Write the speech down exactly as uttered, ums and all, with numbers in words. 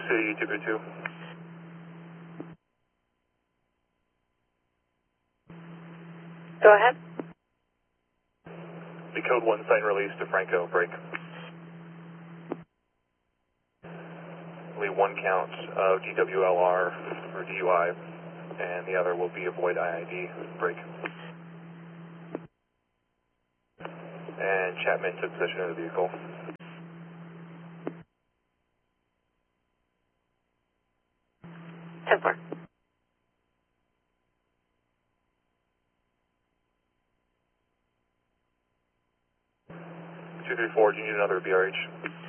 City two two two. Go ahead. The code one sign release to Franco, break. Only one count of D W L R or D U I, and the other will be avoid I I D, break. And Chapman took possession of the vehicle. ten four. two three four, do you need another B R H?